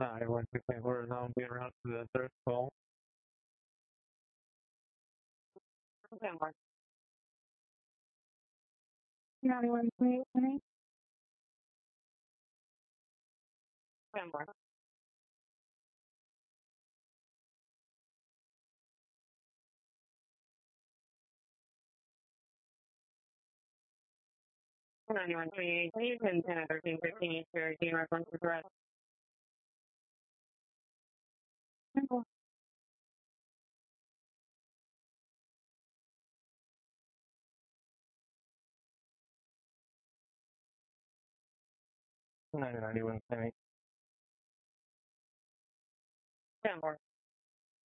I want to say horizontal being around to the third pole. Denmark. 91.8. Denmark. 91.8. Please, and 10 at 1315 East Cherokee, reference address. Simple. 91.8. Denmark.